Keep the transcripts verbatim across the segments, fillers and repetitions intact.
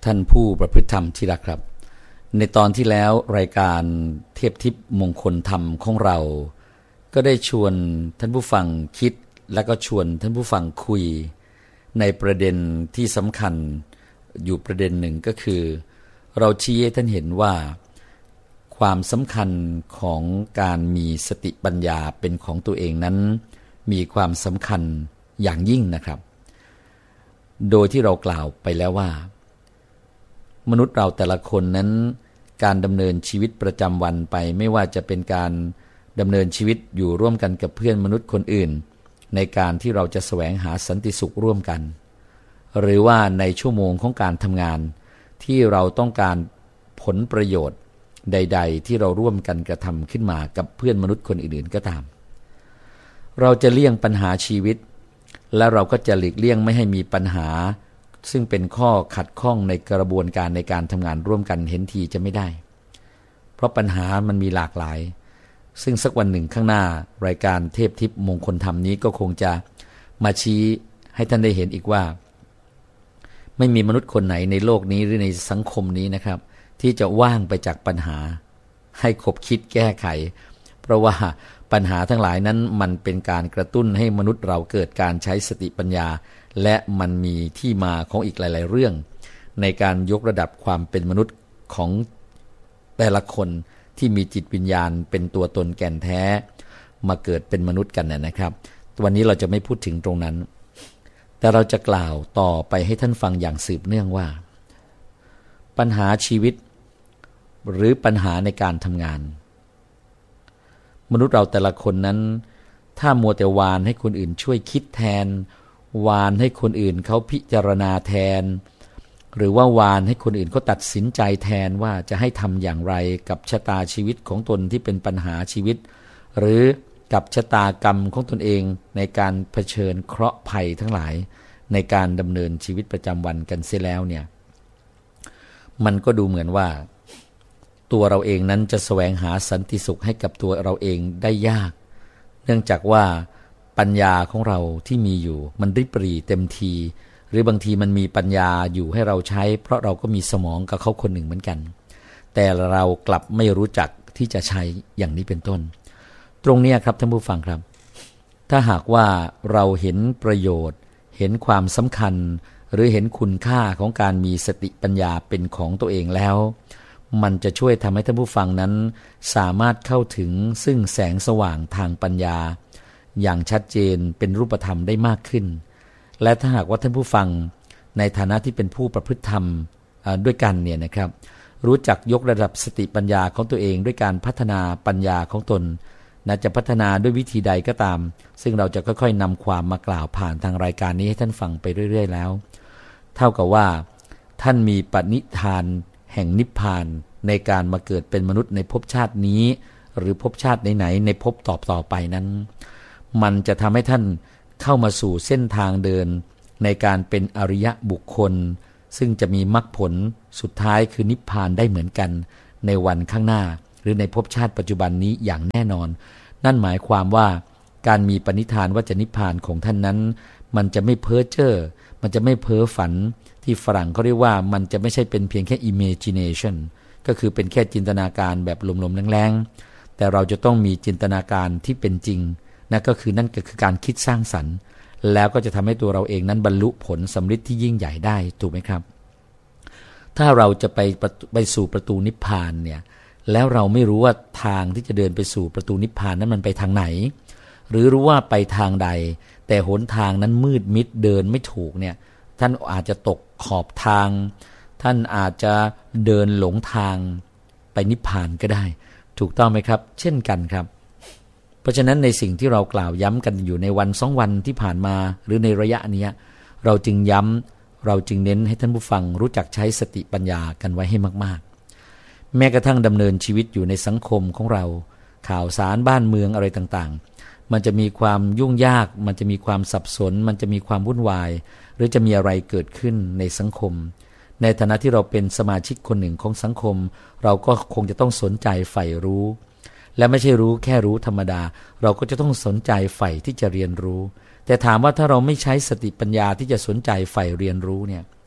ท่านผู้ประพฤติธรรมที่รักครับในตอนที่แล้วรายการเทพทิพย์มงคลธรรมของเราก็ได้ชวนท่านผู้ฟังคิดและก็ชวนท่านผู้ฟังคุยในประเด็นที่สำคัญอยู่ประเด็นหนึ่งก็คือเราชี้ให้ท่านเห็นว่าความสำคัญของการมีสติปัญญาเป็นของตัวเองนั้นมีความสำคัญอย่างยิ่งนะครับโดยที่เรากล่าวไปแล้วว่ามนุษย์เราแต่ละคนนั้นการดำเนินชีวิตประจำวันไปไม่ว่าจะเป็นการดำเนินชีวิตอยู่ร่วมกันกับเพื่อนมนุษย์คนอื่นในการที่เราจะแสวงหาสันติสุขร่วมกันหรือว่าในชั่วโมงของการทำงานที่เราต้องการผลประโยชน์ใดๆที่เราร่วมกันกระทำขึ้นมากับเพื่อนมนุษย์คนอื่นๆก็ตามเราจะเลี่ยงปัญหาชีวิตและเราก็จะหลีกเลี่ยงไม่ให้มีปัญหาซึ่งเป็นข้อขัดข้องในกระบวนการในการทำงานร่วมกันเห็นทีจะไม่ได้เพราะปัญหามันมีหลากหลายซึ่งสักวันหนึ่งข้างหน้ารายการเทพทิพย์มงคลธรรมนี้ก็คงจะมาชี้ให้ท่านได้เห็นอีกว่าไม่มีมนุษย์คนไหนในโลกนี้หรือในสังคมนี้นะครับที่จะว่างไปจากปัญหาให้คบคิดแก้ไขเพราะว่าปัญหาทั้งหลายนั้นมันเป็นการกระตุ้นให้มนุษย์เราเกิดการใช้สติปัญญาและมันมีที่มาของอีกหลายๆเรื่องในการยกระดับความเป็นมนุษย์ของแต่ละคนที่มีจิตวิญญาณเป็นตัวตนแก่นแท้มาเกิดเป็นมนุษย์กันนะครับวันนี้เราจะไม่พูดถึงตรงนั้นแต่เราจะกล่าวต่อไปให้ท่านฟังอย่างสืบเนื่องว่าปัญหาชีวิตหรือปัญหาในการทำงานมนุษย์เราแต่ละคนนั้นถ้ามัวแต่วานให้คนอื่นช่วยคิดแทนวานให้คนอื่นเขาพิจารณาแทนหรือว่าวานให้คนอื่นเขาตัดสินใจแทนว่าจะให้ทำอย่างไรกับชะตาชีวิตของตนที่เป็นปัญหาชีวิตหรือกับชะตากรรมของตนเองในการเผชิญเคราะห์ภัยทั้งหลายในการดำเนินชีวิตประจำวันกันเสียแล้วเนี่ยมันก็ดูเหมือนว่าตัวเราเองนั้นจะแสวงหาสันติสุขให้กับตัวเราเองได้ยากเนื่องจากว่าปัญญาของเราที่มีอยู่มันริบหรี่เต็มทีหรือบางทีมันมีปัญญาอยู่ให้เราใช้เพราะเราก็มีสมองกับเขาคนหนึ่งเหมือนกันแต่เรากลับไม่รู้จักที่จะใช้อย่างนี้เป็นต้นตรงนี้ครับท่านผู้ฟังครับถ้าหากว่าเราเห็นประโยชน์เห็นความสำคัญหรือเห็นคุณค่าของการมีสติปัญญาเป็นของตัวเองแล้วมันจะช่วยทำให้ท่านผู้ฟังนั้นสามารถเข้าถึงซึ่งแสงสว่างทางปัญญาอย่างชัดเจนเป็นรูปธรรมได้มากขึ้นและถ้าหากว่าท่านผู้ฟังในฐานะที่เป็นผู้ประพฤติธรรมด้วยกันเนี่ยนะครับรู้จักยกระดับสติปัญญาของตัวเองด้วยการพัฒนาปัญญาของตนนะจะพัฒนาด้วยวิธีใดก็ตามซึ่งเราจะค่อยๆนำความมากล่าวผ่านทางรายการนี้ให้ท่านฟังไปเรื่อยๆแล้วเท่ากับว่าท่านมีปณิธานแห่งนิพพานในการมาเกิดเป็นมนุษย์ในภพชาตินี้หรือภพชาติไหนๆในภพต่อๆไปนั้นมันจะทำให้ท่านเข้ามาสู่เส้นทางเดินในการเป็นอริยบุคคลซึ่งจะมีมรรคผลสุดท้ายคือนิพพานได้เหมือนกันในวันข้างหน้าหรือในภพชาติปัจจุบันนี้อย่างแน่นอนนั่นหมายความว่าการมีปณิธานว่าจะนิพพานของท่านนั้นมันจะไม่เพ้อเจ้อมันจะไม่เพ้อฝันที่ฝรั่งเขาเรียกว่ามันจะไม่ใช่เป็นเพียงแค่ imagination ก็คือเป็นแค่จินตนาการแบบลมๆแรงๆแต่เราจะต้องมีจินตนาการที่เป็นจริงนั่นก็คือนั่นก็คือการคิดสร้างสรรค์แล้วก็จะทำให้ตัวเราเองนั้นบรรลุผลสำเร็จที่ยิ่งใหญ่ได้ถูกไหมครับถ้าเราจะไปไปสู่ประตูนิพพานเนี่ยแล้วเราไม่รู้ว่าทางที่จะเดินไปสู่ประตูนิพพานนั้นมันไปทางไหนหรือรู้ว่าไปทางใดแต่หนทางนั้นมืดมิดเดินไม่ถูกเนี่ยท่านอาจจะตกขอบทางท่านอาจจะเดินหลงทางไปนิพพานก็ได้ถูกต้องไหมครับเช่นกันครับเพราะฉะนั้นในสิ่งที่เรากล่าวย้ำกันอยู่ในวันสองวันที่ผ่านมาหรือในระยะนี้เราจึงย้ำเราจึงเน้นให้ท่านผู้ฟังรู้จักใช้สติปัญญากันไว้ให้มากๆแม้กระทั่งดำเนินชีวิตอยู่ในสังคมของเราข่าวสารบ้านเมืองอะไรต่างๆมันจะมีความยุ่งยากมันจะมีความสับสนมันจะมีความวุ่นวายหรือจะมีอะไรเกิดขึ้นในสังคมในฐานะที่เราเป็นสมาชิกคนหนึ่งของสังคมเราก็คงจะต้องสนใจใฝ่รู้และไม่ใช่รู้แค่รู้ธรรมดาเราก็จะต้องสนใจใฝ่ที่จะเรียนรู้แต่ถามว่าถ้าเราไม่ใช้สติปัญญาที่จะสนใจใฝ่เรียนรู้เนี่ย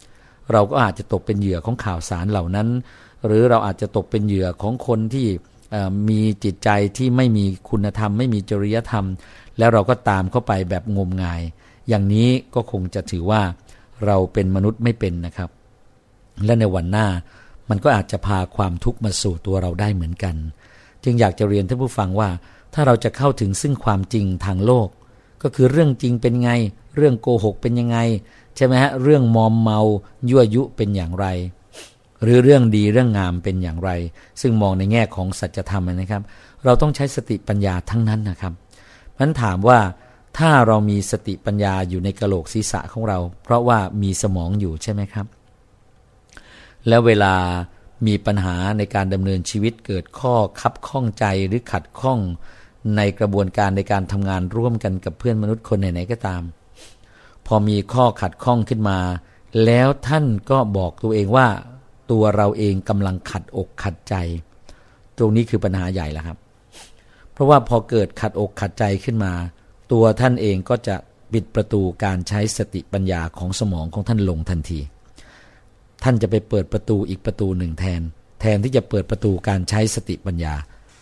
เราก็อาจจะตกเป็นเหยื่อของข่าวสารเหล่านั้นหรือเราอาจจะตกเป็นเหยื่อของคนที่มีจิตใจที่ไม่มีคุณธรรมไม่มีจริยธรรมแล้วเราก็ตามเข้าไปแบบงมงายอย่างนี้ก็คงจะถือว่าเราเป็นมนุษย์ไม่เป็นนะครับและในวันหน้ามันก็อาจจะพาความทุกข์มาสู่ตัวเราได้เหมือนกันจึงอยากจะเรียนท่านผู้ฟังว่าถ้าเราจะเข้าถึงซึ่งความจริงทางโลกก็คือเรื่องจริงเป็นไงเรื่องโกหกเป็นยังไงใช่ไหมฮะเรื่องมอมเมายั่วยุเป็นอย่างไรหรือเรื่องดีเรื่องงามเป็นอย่างไรซึ่งมองในแง่ของสัจธรรมนะครับเราต้องใช้สติปัญญาทั้งนั้นนะครับเพราะฉะนั้นถามว่าถ้าเรามีสติปัญญาอยู่ในกะโหลกศีรษะของเราเพราะว่ามีสมองอยู่ใช่ไหมครับแล้วเวลามีปัญหาในการดำเนินชีวิตเกิดข้อคับข้องใจหรือขัดข้องในกระบวนการในการทำงานร่วมกันกับเพื่อนมนุษย์คนไหนๆก็ตามพอมีข้อขัดข้องขึ้นมาแล้วท่านก็บอกตัวเองว่าตัวเราเองกำลังขัดอกขัดใจตรงนี้คือปัญหาใหญ่แล้วครับเพราะว่าพอเกิดขัดอกขัดใจขึ้นมาตัวท่านเองก็จะปิดประตูการใช้สติปัญญาของสมองของท่านลงทันทีท่านจะไปเปิดประตูอีกประตูหนึ่งแทนแทนที่จะเปิดประตูการใช้สติปัญญา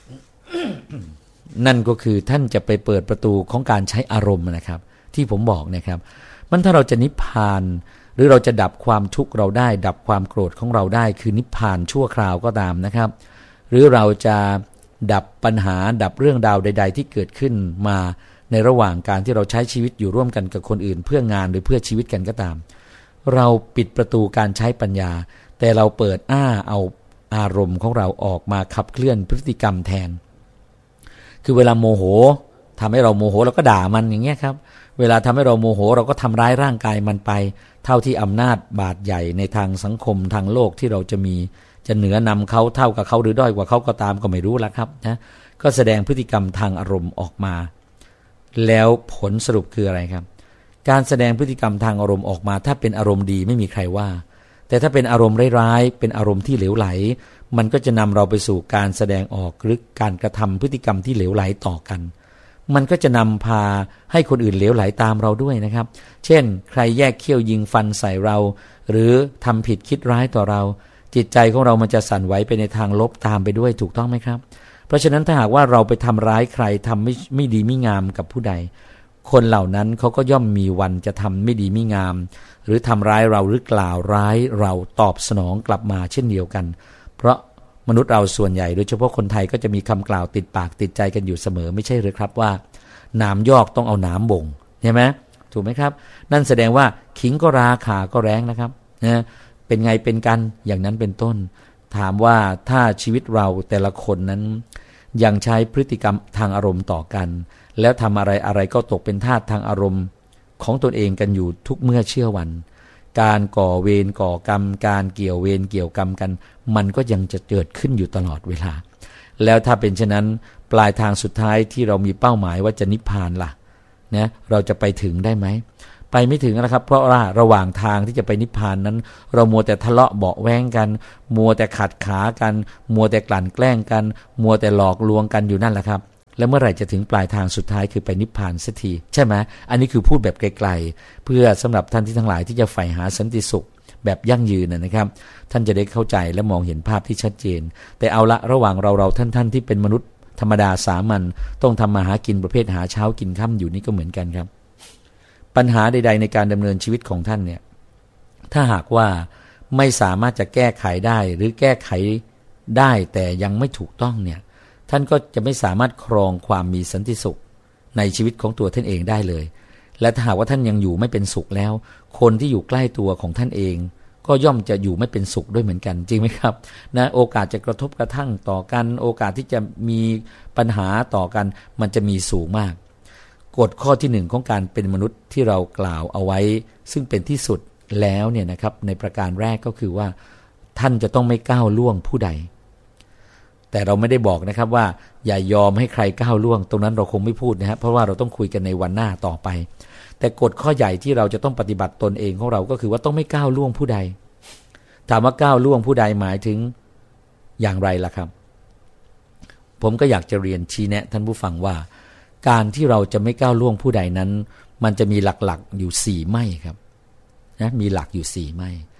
นั่นก็คือท่านจะไปเปิดประตูของการใช้อารมณ์นะครับที่ผมบอกนะครับมันถ้าเราจะนิพพานหรือเราจะดับความทุกข์เราได้ดับความโกรธของเราได้คือนิพพานชั่วคราวก็ตามนะครับหรือเราจะดับปัญหาดับเรื่องราวใดๆที่เกิดขึ้นมาในระหว่างการที่เราใช้ชีวิตอยู่ร่วมกันกับคนอื่นเพื่องานหรือเพื่อชีวิตกันก็ตามเราปิดประตูการใช้ปัญญาแต่เราเปิดอ้าเอาอารมณ์ของเราออกมาขับเคลื่อนพฤติกรรมแทนคือเวลาโมโหทำให้เราโมโหเราก็ด่ามันอย่างเงี้ยครับเวลาทำให้เราโมโหเราก็ทำร้ายร่างกายมันไปเท่าที่อำนาจบาดใหญ่ในทางสังคมทางโลกที่เราจะมีจะเหนือนำเขาเท่ากับเขาหรือด้อยกว่าเขาก็ตามก็ไม่รู้ละครับนะก็แสดงพฤติกรรมทางอารมณ์ออกมาแล้วผลสรุปคืออะไรครับการแสดงพฤติกรรมทางอารมณ์ออกมาถ้าเป็นอารมณ์ดีไม่มีใครว่าแต่ถ้าเป็นอารมณ์ร้ายๆเป็นอารมณ์ที่เหลวไหลมันก็จะนำเราไปสู่การแสดงออกหรือการกระทำพฤติกรรมที่เหลวไหลต่อกันมันก็จะนำพาให้คนอื่นเหลวไหลตามเราด้วยนะครับเช่นใครแยกเขี้ยวยิงฟันใส่เราหรือทำผิดคิดร้ายต่อเราจิตใจของเรามันจะสั่นไหวไปในทางลบตามไปด้วยถูกต้องไหมครับเพราะฉะนั้นถ้าหากว่าเราไปทำร้ายใครทำไม่ไม่ดีไม่งามกับผู้ใดคนเหล่านั้นเขาก็ย่อมมีวันจะทำไม่ดีไม่งามหรือทำร้ายเราหรือกล่าวร้ายเราตอบสนองกลับมาเช่นเดียวกันเพราะมนุษย์เราส่วนใหญ่โดยเฉพาะคนไทยก็จะมีคำกล่าวติดปากติดใจกันอยู่เสมอไม่ใช่หรือครับว่าหนามยอกต้องเอาหนามบ่งใช่ไหมถูกไหมครับนั่นแสดงว่าขิงก็ราขาก็แรงนะครับนะเป็นไงเป็นกันอย่างนั้นเป็นต้นถามว่าถ้าชีวิตเราแต่ละคนนั้นยังใช้พฤติกรรมทางอารมณ์ต่อกันแล้วทำอะไรอะไรก็ตกเป็นทาสทางอารมณ์ของตนเองกันอยู่ทุกเมื่อเชื่อวันการก่อเวรก่อกรรมการเกี่ยวเวรเกี่ยวกรรมกันมันก็ยังจะเกิดขึ้นอยู่ตลอดเวลาแล้วถ้าเป็นเช่นนั้นปลายทางสุดท้ายที่เรามีเป้าหมายว่าจะนิพพานล่ะนะเราจะไปถึงได้ไหมไปไม่ถึงนะครับเพราะว่าระหว่างทางที่จะไปนิพพานนั้นเรามัวแต่ทะเลาะเบาะแว้งกันมัวแต่ขัดขากันมัวแต่กลั่นแกล้งกันมัวแต่หลอกลวงกันอยู่นั่นแหละครับแล้วเมื่อไหร่จะถึงปลายทางสุดท้ายคือไปนิพพานสักทีใช่ไหมอันนี้คือพูดแบบไกลๆเพื่อสำหรับท่านที่ทั้งหลายที่จะใฝ่หาสันติสุขแบบยั่งยืนนะครับท่านจะได้เข้าใจและมองเห็นภาพที่ชัดเจนแต่เอาละระหว่างเราเราท่านท่านที่เป็นมนุษย์ธรรมดาสามัญต้องทำมาหากินประเภทหาเช้ากินค่ำอยู่นี่ก็เหมือนกันครับปัญหาใดๆในการดำเนินชีวิตของท่านเนี่ยถ้าหากว่าไม่สามารถจะแก้ไขได้หรือแก้ไขได้แต่ยังไม่ถูกต้องเนี่ยท่านก็จะไม่สามารถครองความมีสันติสุขในชีวิตของตัวท่านเองได้เลยและถ้าหากว่าท่านยังอยู่ไม่เป็นสุขแล้วคนที่อยู่ใกล้ตัวของท่านเองก็ย่อมจะอยู่ไม่เป็นสุขด้วยเหมือนกันจริงไหมครับนะโอกาสจะกระทบกระทั่งต่อกันโอกาสที่จะมีปัญหาต่อกันมันจะมีสูงมากกฎข้อที่หนึ่งของการเป็นมนุษย์ที่เรากล่าวเอาไว้ซึ่งเป็นที่สุดแล้วเนี่ยนะครับในประการแรกก็คือว่าท่านจะต้องไม่ก้าวล่วงผู้ใดแต่เราไม่ได้บอกนะครับว่าอย่ายอมให้ใครก้าวล่วงตรงนั้นเราคงไม่พูดนะครับเพราะว่าเราต้องคุยกันในวันหน้าต่อไปแต่กฎข้อใหญ่ที่เราจะต้องปฏิบัติตนเองของเราก็คือว่าต้องไม่ก้าวล่วงผู้ใดถามว่าก้าวล่วงผู้ใดหมายถึงอย่างไรล่ะครับผมก็อยากจะเรียนชี้แนะท่านผู้ฟังว่าการที่เราจะไม่ก้าวล่วงผู้ใดนั้นมันจะมีหลักๆอยู่สี่ไม่ครับนะมีหลักอยู่สี่ไม่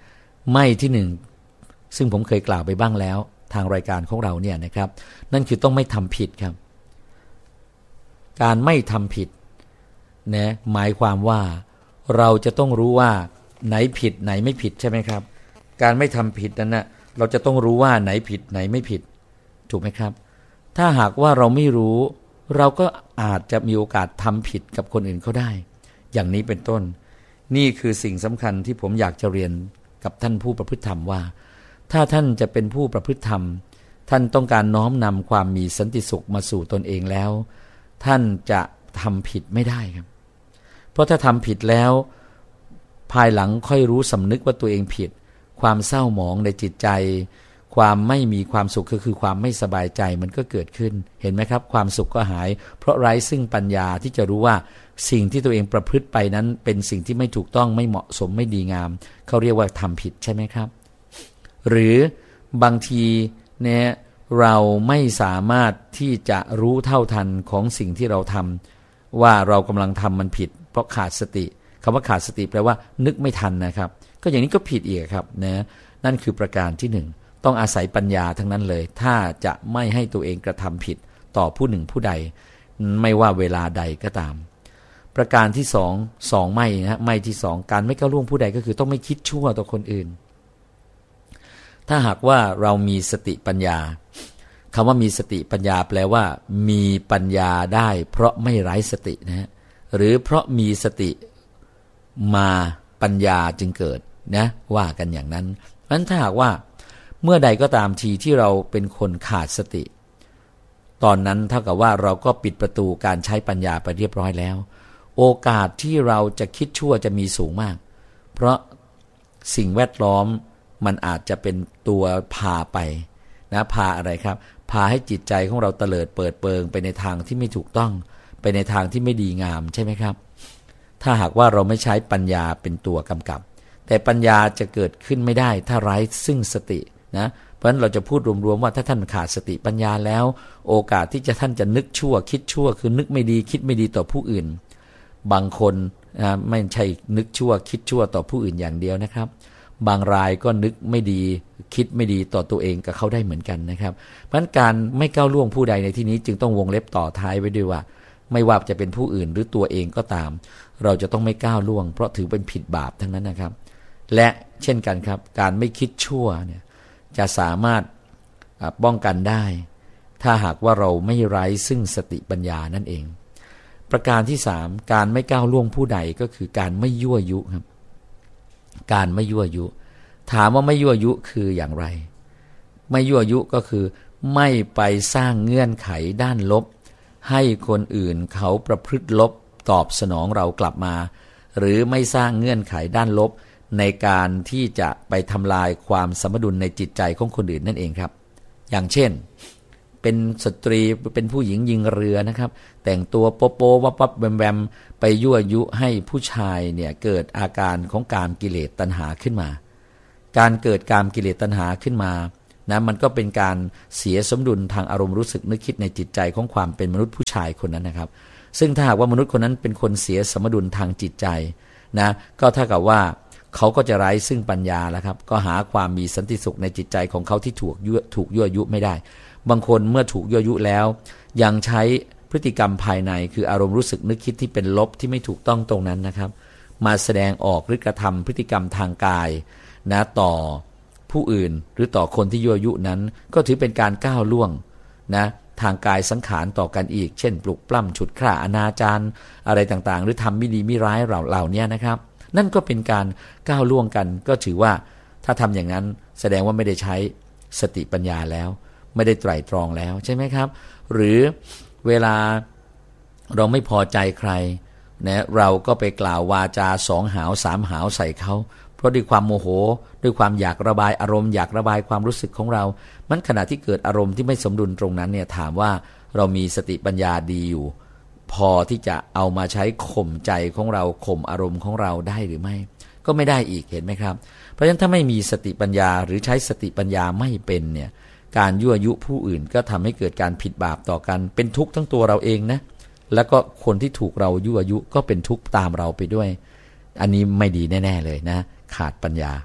ไม่ที่หนึ่งซึ่งผมเคยกล่าวไปบ้างแล้วทางรายการของเราเนี่ยนะครับนั่นคือต้องไม่ทำผิดครับการไม่ทำผิดนะหมายความว่าเราจะต้องรู้ว่าไหนผิดไหนไม่ผิดใช่ไหมครับการไม่ทำผิดนั้นนะเราจะต้องรู้ว่าไหนผิดไหนไม่ผิดถูกไหมครับถ้าหากว่าเราไม่รู้เราก็อาจจะมีโอกาสทำผิดกับคนอื่นเขาได้อย่างนี้เป็นต้นนี่คือสิ่งสำคัญที่ผมอยากจะเรียนกับท่านผู้ประพฤติธรรมว่าถ้าท่านจะเป็นผู้ประพฤติธรรมท่านต้องการน้อมนำความมีสันติสุขมาสู่ตนเองแล้วท่านจะทำผิดไม่ได้ครับเพราะถ้าทำผิดแล้วภายหลังค่อยรู้สำนึกว่าตัวเองผิดความเศร้าหมองในจิตใจความไม่มีความสุขก็คือความไม่สบายใจมันก็เกิดขึ้นเห็นไหมครับความสุขก็หายเพราะไร้ซึ่งปัญญาที่จะรู้ว่าสิ่งที่ตัวเองประพฤติไปนั้นเป็นสิ่งที่ไม่ถูกต้องไม่เหมาะสมไม่ดีงามเขาเรียกว่าทำผิดใช่ไหมครับหรือบางทีเนี่ยเราไม่สามารถที่จะรู้เท่าทันของสิ่งที่เราทำว่าเรากำลังทำมันผิดเพราะขาดสติคำว่าขาดสติแปลว่านึกไม่ทันนะครับก็อย่างนี้ก็ผิดอีกครับนะนั่นคือประการที่หนึ่งต้องอาศัยปัญญาทั้งนั้นเลยถ้าจะไม่ให้ตัวเองกระทำผิดต่อผู้หนึ่งผู้ใดไม่ว่าเวลาใดก็ตามประการที่สองสองไม่นะไม่ที่สองการไม่ก้าวล่วงผู้ใดก็คือต้องไม่คิดชั่วต่อคนอื่นถ้าหากว่าเรามีสติปัญญาคำว่ามีสติปัญญาแปลว่ามีปัญญาได้เพราะไม่ไร้สตินะฮะหรือเพราะมีสติมาปัญญาจึงเกิดนะว่ากันอย่างนั้นเพราะฉะนั้นถ้าหากว่าเมื่อใดก็ตามทีที่เราเป็นคนขาดสติตอนนั้นเท่ากับว่าเราก็ปิดประตูการใช้ปัญญาไปเรียบร้อยแล้วโอกาสที่เราจะคิดชั่วจะมีสูงมากเพราะสิ่งแวดล้อมมันอาจจะเป็นตัวพาไปนะพาอะไรครับพาให้จิตใจของเราเตลิดเปิดเปิงไปในทางที่ไม่ถูกต้องไปในทางที่ไม่ดีงามใช่ไหมครับถ้าหากว่าเราไม่ใช้ปัญญาเป็นตัวกำกับแต่ปัญญาจะเกิดขึ้นไม่ได้ถ้าไร้ซึ่งสตินะเพราะฉะนั้นเราจะพูดรวมๆว่าถ้าท่านขาดสติปัญญาแล้วโอกาสที่จะท่านจะนึกชั่วคิดชั่วคือนึกไม่ดีคิดไม่ดีต่อผู้อื่นบางคนนะไม่ใช่นึกชั่วคิดชั่วต่อผู้อื่นอย่างเดียวนะครับบางรายก็นึกไม่ดีคิดไม่ดีต่อตัวเองกับเขาได้เหมือนกันนะครับเพราะฉะนั้นการไม่ก้าวล่วงผู้ใดในที่นี้จึงต้องวงเล็บต่อท้ายไว้ด้วยว่าไม่ว่าจะเป็นผู้อื่นหรือตัวเองก็ตามเราจะต้องไม่ก้าวล่วงเพราะถือเป็นผิดบาปทั้งนั้นนะครับและเช่นกันครับการไม่คิดชั่วเนี่ยจะสามารถป้องกันได้ถ้าหากว่าเราไม่ไร้ซึ่งสติปัญญานั่นเองประการที่สามการไม่ก้าวล่วงผู้ใดก็คือการไม่ยั่วยุครับการไม่ยั่วยุถามว่าไม่ยั่วยุคืออย่างไรไม่ยั่วยุก็คือไม่ไปสร้างเงื่อนไขด้านลบให้คนอื่นเขาประพฤติลบตอบสนองเรากลับมาหรือไม่สร้างเงื่อนไขด้านลบในการที่จะไปทำลายความสมดุลในจิตใจของคนอื่นนั่นเองครับอย่างเช่นเป็นสตรีเป็นผู้หญิงยิงเรือนะครับแต่งตัวโป๊ะโป๊ะวับวับแวมแวมไปยั่วยุให้ผู้ชายเนี่ยเกิดอาการของกามกิเลสตัณหาขึ้นมาการเกิดกามกิเลสตัณหาขึ้นมานะมันก็เป็นการเสียสมดุลทางอารมณ์รู้สึกนึกคิดในจิตใจของความเป็นมนุษย์ผู้ชายคนนั้นนะครับซึ่งถ้าหากว่ามนุษย์คนนั้นเป็นคนเสียสมดุลทางจิตใจนะก็เท่ากับว่าเขาก็จะไร้ซึ่งปัญญาแล้วครับก็หาความมีสันติสุขในจิตใจของเขาที่ถูกยั่วถูกยั่วยุไม่ได้บางคนเมื่อถูกยั่วยุแล้วยังใช้พฤติกรรมภายในคืออารมณ์รู้สึกนึกคิดที่เป็นลบที่ไม่ถูกต้องตรงนั้นนะครับมาแสดงออกหรือกระทำพฤติกรรมทางกายนะต่อผู้อื่นหรือต่อคนที่ยั่วยุนั้นก็ถือเป็นการก้าวล่วงนะทางกายสังขารต่อกันอีกเช่นปลุกปล้ำฉุดฆ่าอนาจารอะไรต่างๆหรือทำไม่ดีไม่ร้ายเหล่าเหล่านี้นะครับนั่นก็เป็นการก้าวล่วงกันก็ถือว่าถ้าทำอย่างนั้นแสดงว่าไม่ได้ใช้สติปัญญาแล้วไม่ได้ไตร่ตรองแล้วใช่ไหมครับหรือเวลาเราไม่พอใจใครนะเราก็ไปกล่าววาจาสองหาวสามหาวใส่เขาเพราะด้วยความโมโหด้วยความอยากระบายอารมณ์อยากระบายความรู้สึกของเรามันขณะที่เกิดอารมณ์ที่ไม่สมดุลตรงนั้นเนี่ยถามว่าเรามีสติปัญญาดีอยู่พอที่จะเอามาใช้ข่มใจของเราข่มอารมณ์ของเราได้หรือไม่ก็ไม่ได้อีกเห็นไหมครับเพราะฉะนั้นถ้าไม่มีสติปัญญาหรือใช้สติปัญญาไม่เป็นเนี่ยการยั่วยุผู้อื่นก็ทำให้เกิดการผิดบาปต่อกันเป็นทุกข์ทั้งตัวเราเองนะแล้วก็คนที่ถูกเรายั่วยุก็เป็นทุกข์ตามเราไปด้วยอันนี้ไม่ดีแน่ๆเลยนะขาดปัญญา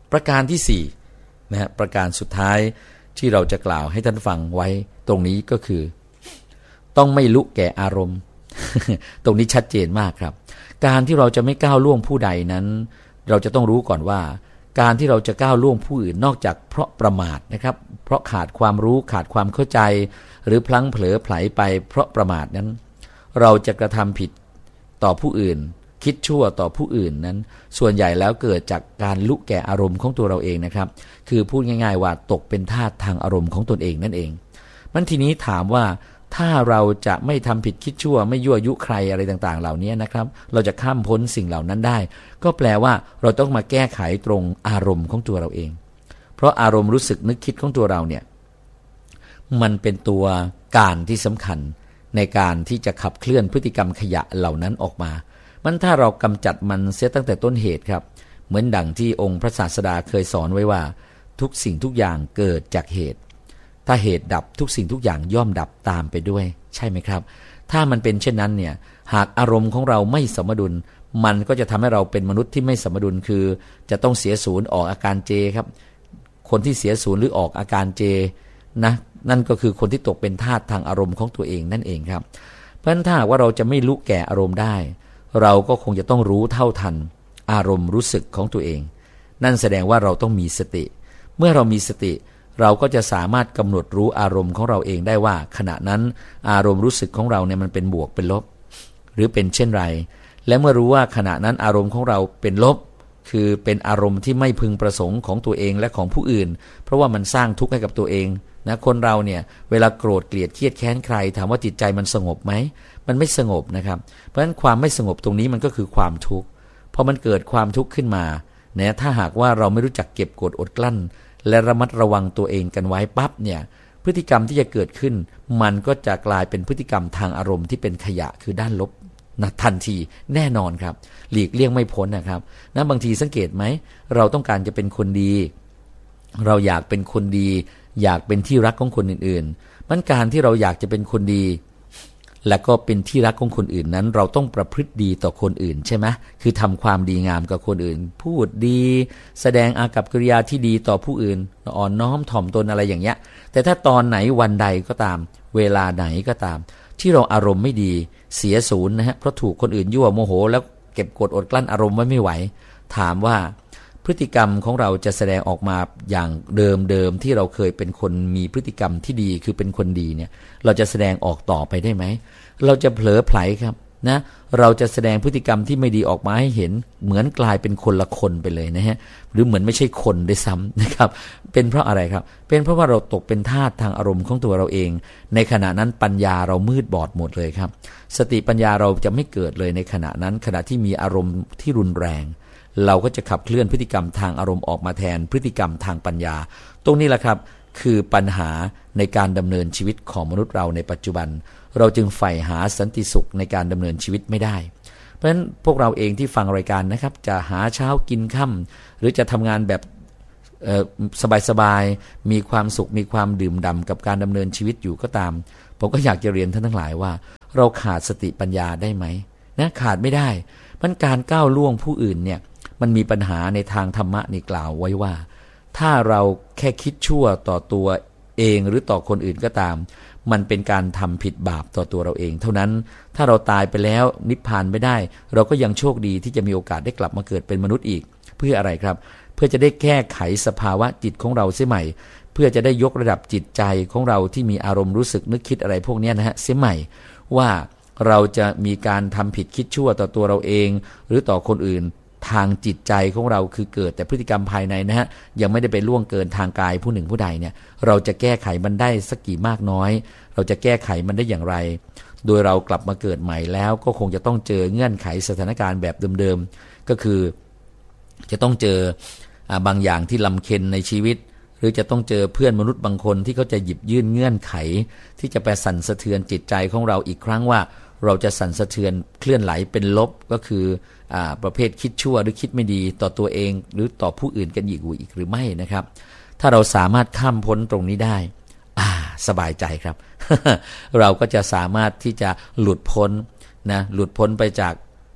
ประการที่สี่นะฮะประการสุดท้ายที่เราจะกล่าวให้ท่านฟังไว้ตรงนี้ก็คือต้องไม่ลุแก่อารมณ์ ตรงนี้ชัดเจนมากครับการที่เราจะไม่ก้าวล่วงผู้ใดนั้นเราจะต้องรู้ก่อนว่าการที่เราจะก้าวล่วงผู้อื่นนอกจากเพราะประมาทนะครับเพราะขาดความรู้ขาดความเข้าใจหรือพลั้งเผลอไผลไปเพราะประมาทนั้นเราจะกระทำผิดต่อผู้อื่นคิดชั่วต่อผู้อื่นนั้นส่วนใหญ่แล้วเกิดจากการลุแก่อารมณ์ของตัวเราเองนะครับคือพูดง่ายๆว่าตกเป็นทาสทางอารมณ์ของตนเองนั่นเองมันทีนี้ถามว่าถ้าเราจะไม่ทำผิดคิดชั่วไม่ยั่วยุใครอะไรต่างๆเหล่านี้นะครับเราจะข้ามพ้นสิ่งเหล่านั้นได้ก็แปลว่าเราต้องมาแก้ไขตรงอารมณ์ของตัวเราเองเพราะอารมณ์รู้สึกนึกคิดของตัวเราเนี่ยมันเป็นตัวการที่สำคัญในการที่จะขับเคลื่อนพฤติกรรมขยะเหล่านั้นออกมามันถ้าเรากำจัดมันเสียตั้งแต่ต้นเหตุครับเหมือนดั่งที่องค์พระศาสดาเคยสอนไว้ว่าทุกสิ่งทุกอย่างเกิดจากเหตุถ้าเหตุดับทุกสิ่งทุกอย่างย่อมดับตามไปด้วยใช่ไหมครับถ้ามันเป็นเช่นนั้นเนี่ยหากอารมณ์ของเราไม่สมดุลมันก็จะทำให้เราเป็นมนุษย์ที่ไม่สมดุลคือจะต้องเสียศูนย์ออกอาการเจครับคนที่เสียศูนย์หรือออกอาการเจนะนั่นก็คือคนที่ตกเป็นทาสทางอารมณ์ของตัวเองนั่นเองครับเพราะฉะนั้นถ้าว่าเราจะไม่ลุแก่อารมณ์ได้เราก็คงจะต้องรู้เท่าทันอารมณ์รู้สึกของตัวเองนั่นแสดงว่าเราต้องมีสติเมื่อเรามีสติเราก็จะสามารถกำหนดรู้อารมณ์ของเราเองได้ว่าขณะนั้นอารมณ์รู้สึกของเราเนี่ยมันเป็นบวกเป็นลบหรือเป็นเช่นไรและเมื่อรู้ว่าขณะนั้นอารมณ์ของเราเป็นลบคือเป็นอารมณ์ที่ไม่พึงประสงค์ของตัวเองและของผู้อื่นเพราะว่ามันสร้างทุกข์ให้กับตัวเองนะคนเราเนี่ยเวลาโกรธเกลียดเครียดแค้นใครถามว่าจิตใจมันสงบไหมมันไม่สงบนะครับเพราะฉะนั้นความไม่สงบตรงนี้มันก็คือความทุกข์พอมันเกิดความทุกข์ขึ้นมาเนี่ยถ้าหากว่าเราไม่รู้จักเก็บกดอดกลั้นและระมัดระวังตัวเองกันไว้ปั๊บเนี่ยพฤติกรรมที่จะเกิดขึ้นมันก็จะกลายเป็นพฤติกรรมทางอารมณ์ที่เป็นขยะคือด้านลบนะทันทีแน่นอนครับหลีกเลี่ยงไม่พ้นนะครับนะบางทีสังเกตไหมเราต้องการจะเป็นคนดีเราอยากเป็นคนดีอยากเป็นที่รักของคนอื่นๆมันการที่เราอยากจะเป็นคนดีและก็เป็นที่รักของคนอื่นนั้นเราต้องประพฤติดีต่อคนอื่นใช่ไหมคือทำความดีงามกับคนอื่นพูดดีแสดงอากัปกิริยาที่ดีต่อผู้อื่นอ่อนน้อมถ่อมตนอะไรอย่างเงี้ยแต่ถ้าตอนไหนวันใดก็ตามเวลาไหนก็ตามที่เราอารมณ์ไม่ดีเสียศูนย์นะฮะเพราะถูกคนอื่นยั่วโมโหแล้วเก็บกดอดกลั้นอารมณ์ไว้ไม่ไหวถามว่าพฤติกรรมของเราจะแสดงออกมาอย่างเดิมๆที่เราเคยเป็นคนมีพฤติกรรมที่ดีคือเป็นคนดีเนี่ยเราจะแสดงออกต่อไปได้ไหมเราจะเผลอไผลครับนะเราจะแสดงพฤติกรรมที่ไม่ดีออกมาให้เห็นเหมือนกลายเป็นคนละคนไปเลยนะฮะหรือเหมือนไม่ใช่คนด้วยซ้ำนะครับเป็นเพราะอะไรครับเป็นเพราะว่าเราตกเป็นทาสทางอารมณ์ของตัวเราเองในขณะนั้นปัญญาเรามืดบอดหมดเลยครับสติปัญญาเราจะไม่เกิดเลยในขณะนั้นขณะที่มีอารมณ์ที่รุนแรงเราก็จะขับเคลื่อนพฤติกรรมทางอารมณ์ออกมาแทนพฤติกรรมทางปัญญาตรงนี้แหละครับคือปัญหาในการดำเนินชีวิตของมนุษย์เราในปัจจุบันเราจึงใฝ่หาสันติสุขในการดำเนินชีวิตไม่ได้เพราะฉะนั้นพวกเราเองที่ฟังรายการนะครับจะหาเช้ากินค่ำหรือจะทำงานแบบสบายๆมีความสุขมีความดื่มด่ำกับการดำเนินชีวิตอยู่ก็ตามผมก็อยากจะเรียนท่านทั้งหลายว่าเราขาดสติปัญญาได้ไหมนะขาดไม่ได้เพราะการก้าวล่วงผู้อื่นเนี่ยมันมีปัญหาในทางธรรมะนี่กล่าวไว้ว่าถ้าเราแค่คิดชั่วต่อตัวเองหรือต่อคนอื่นก็ตามมันเป็นการทำผิดบาปต่อตัวเราเองเท่านั้นถ้าเราตายไปแล้วนิพพานไม่ได้เราก็ยังโชคดีที่จะมีโอกาสได้กลับมาเกิดเป็นมนุษย์อีกเพื่ออะไรครับเพื่อจะได้แก้ไขสภาวะจิตของเราเสียใหม่เพื่อจะได้ยกระดับจิตใจของเราที่มีอารมณ์รู้สึกนึกคิดอะไรพวกนี้นะฮะเสียใหม่ว่าเราจะมีการทำผิดคิดชั่วต่อตัวเราเองหรือต่อคนอื่นทางจิตใจของเราคือเกิดแต่พฤติกรรมภายในนะฮะยังไม่ได้ไปล่วงเกินทางกายผู้หนึ่งผู้ใดเนี่ยเราจะแก้ไขมันได้สักกี่มากน้อยเราจะแก้ไขมันได้อย่างไรโดยเรากลับมาเกิดใหม่แล้วก็คงจะต้องเจอเงื่อนไขสถานการณ์แบบเดิมๆก็คือจะต้องเจอบางอย่างที่ลำเค็ญในชีวิตหรือจะต้องเจอเพื่อนมนุษย์บางคนที่เขาจะหยิบยื่นเงื่อนไขที่จะไปสั่นสะเทือนจิตใจของเราอีกครั้งว่าเราจะสั่นสะเทือนเคลื่อนไหลเป็นลบก็คืออ่าประเภทคิดชั่วหรือคิดไม่ดีต่อตัวเองหรือต่อผู้อื่นกันอีกอีกหรือไม่นะครับถ้าเราสามารถข้ามพ้นตรงนี้ได้อ่าสบายใจครับ เราก็จะสามารถที่จะหลุดพ้นนะหลุดพ้นไปจาก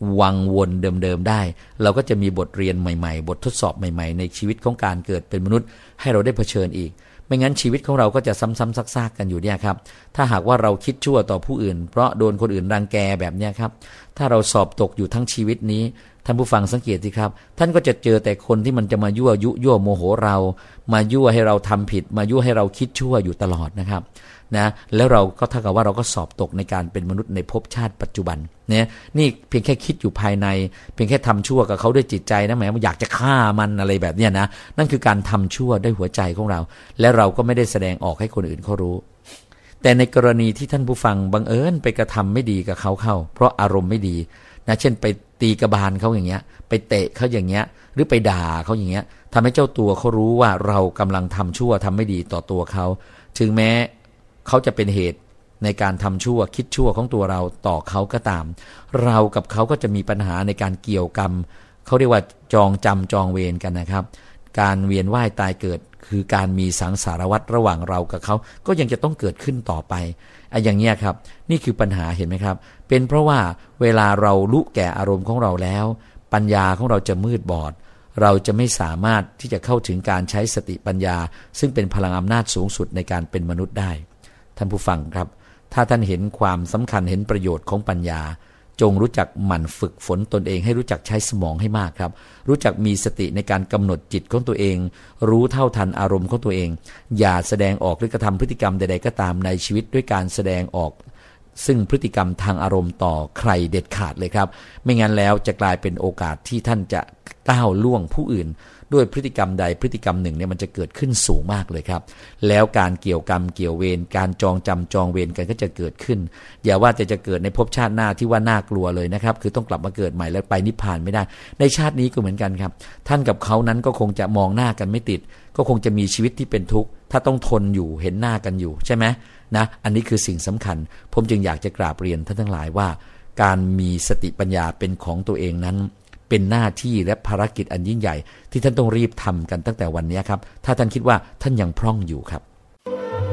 วังวนเดิมๆได้เราก็จะมีบทเรียนใหม่ๆบททดสอบใหม่ๆในชีวิตของการเกิดเป็นมนุษย์ให้เราได้เผชิญอีกไม่งั้นชีวิตของเราก็จะซ้ำๆซากๆกันอยู่เนี่ยครับถ้าหากว่าเราคิดชั่วต่อผู้อื่นเพราะโดนคนอื่นรังแกแบบเนี้ยครับถ้าเราสอบตกอยู่ทั้งชีวิตนี้ท่านผู้ฟังสังเกตสิครับท่านก็จะเจอแต่คนที่มันจะมายั่วยุยั่วโมโหเรามายั่วให้เราทำผิดมายั่วให้เราคิดชั่วอยู่ตลอดนะครับนะแล้วเราก็เท่ากับว่าเราก็สอบตกในการเป็นมนุษย์ในภพชาติปัจจุบันเนี่ยนี่เพียงแค่คิดอยู่ภายในเพียงแค่ทำชั่วกับเขาด้วยจิตใจนะแหมอยากจะฆ่ามันอะไรแบบเนี้ยนะนั่นคือการทำชั่วด้วยหัวใจของเราและเราก็ไม่ได้แสดงออกให้คนอื่นเขารู้แต่ในกรณีที่ท่านผู้ฟังบังเอิญไปกระทำไม่ดีกับเขาเข้าเพราะอารมณ์ไม่ดีนะเช่นไปตีกระบาลเขาอย่างเงี้ยไปเตะเขาอย่างเงี้ยหรือไปด่าเขาอย่างเงี้ยทำให้เจ้าตัวเขารู้ว่าเรากำลังทำชั่วทำไม่ดีต่อตัวเขาถึงแม้เขาจะเป็นเหตุในการทำชั่วคิดชั่วของตัวเราต่อเขาก็ตามเรากับเขาก็จะมีปัญหาในการเกี่ยวกรรมเขาเรียกว่าจองจำจองเวรกันนะครับการเวียนว่ายตายเกิดคือการมีสังสารวัฏระหว่างเรากับเขาก็ยังจะต้องเกิดขึ้นต่อไปไอ้อย่างเงี้ยครับนี่คือปัญหาเห็นไหมครับเป็นเพราะว่าเวลาเรารู้แก่อารมณ์ของเราแล้วปัญญาของเราจะมืดบอดเราจะไม่สามารถที่จะเข้าถึงการใช้สติปัญญาซึ่งเป็นพลังอำนาจสูงสุดในการเป็นมนุษย์ได้ท่านผู้ฟังครับถ้าท่านเห็นความสำคัญเห็นประโยชน์ของปัญญาจงรู้จักหมั่นฝึกฝนตนเองให้รู้จักใช้สมองให้มากครับรู้จักมีสติในการกำหนดจิตของตัวเองรู้เท่าทันอารมณ์ของตัวเองอย่าแสดงออกหรือกระทำพฤติกรรมใดๆก็ตามในชีวิตด้วยการแสดงออกซึ่งพฤติกรรมทางอารมณ์ต่อใครเด็ดขาดเลยครับไม่งั้นแล้วจะกลายเป็นโอกาสที่ท่านจะก้าวล่วงผู้อื่นด้วยพฤติกรรมใดพฤติกรรมหนึ่งเนี่ยมันจะเกิดขึ้นสูงมากเลยครับแล้วการเกี่ยวกรรมเกี่ยวเวรการจองจำจองเวรกันก็จะเกิดขึ้นอย่าว่าแต่จะเกิดในภพชาติหน้าที่ว่าน่ากลัวเลยนะครับคือต้องกลับมาเกิดใหม่แล้วไปนิพพานไม่ได้ในชาตินี้ก็เหมือนกันครับท่านกับเขานั้นก็คงจะมองหน้ากันไม่ติดก็คงจะมีชีวิตที่เป็นทุกข์ถ้าต้องทนอยู่เห็นหน้ากันอยู่ใช่ไหมนะอันนี้คือสิ่งสำคัญผมจึงอยากจะกราบเรียนท่านทั้งหลายว่าการมีสติปัญญาเป็นของตัวเองนั้นเป็นหน้าที่และภารกิจอันยิ่งใหญ่ที่ท่านต้องรีบทำกันตั้งแต่วันนี้ครับถ้าท่านคิดว่าท่านยังพร่องอยู่ครับ